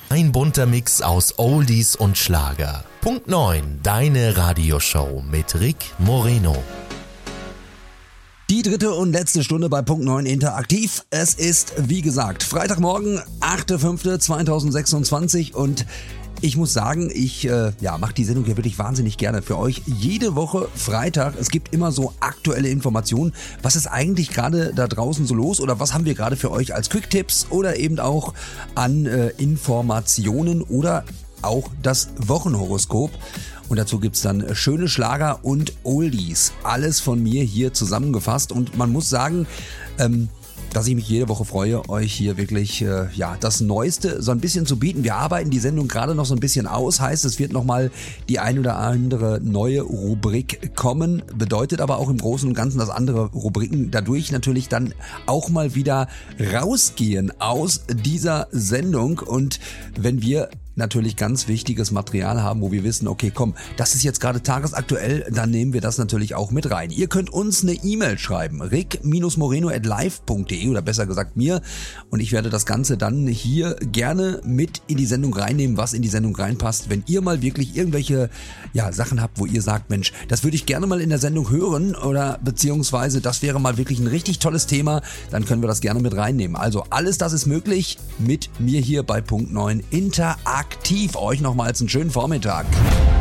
Ein bunter Mix aus Oldies und Schlager. Punkt 9, deine Radioshow mit Rick Moreno. Die dritte und letzte Stunde bei Punkt 9 interaktiv. Es ist, wie gesagt, Freitagmorgen, 8.5.2026 und ich muss sagen, ich mache die Sendung ja wirklich wahnsinnig gerne für euch. Jede Woche Freitag, es gibt immer so aktuelle Informationen. Was ist eigentlich gerade da draußen so los oder was haben wir gerade für euch als Quick-Tipps oder eben auch an Informationen oder auch das Wochenhoroskop. Und dazu gibt's dann schöne Schlager und Oldies. Alles von mir hier zusammengefasst und man muss sagen, dass ich mich jede Woche freue, euch hier wirklich das Neueste so ein bisschen zu bieten. Wir arbeiten die Sendung gerade noch so ein bisschen aus, heißt es wird nochmal die ein oder andere neue Rubrik kommen, bedeutet aber auch im Großen und Ganzen, dass andere Rubriken dadurch natürlich dann auch mal wieder rausgehen aus dieser Sendung und wenn wir natürlich ganz wichtiges Material haben, wo wir wissen, okay, komm, das ist jetzt gerade tagesaktuell, dann nehmen wir das natürlich auch mit rein. Ihr könnt uns eine E-Mail schreiben, rick-moreno@live.de oder besser gesagt mir und ich werde das Ganze dann hier gerne mit in die Sendung reinnehmen, was in die Sendung reinpasst. Wenn ihr mal wirklich irgendwelche Sachen habt, wo ihr sagt, Mensch, das würde ich gerne mal in der Sendung hören oder beziehungsweise das wäre mal wirklich ein richtig tolles Thema, dann können wir das gerne mit reinnehmen. Also alles das ist möglich mit mir hier bei Punkt 9 interaktiv. Euch nochmals einen schönen Vormittag.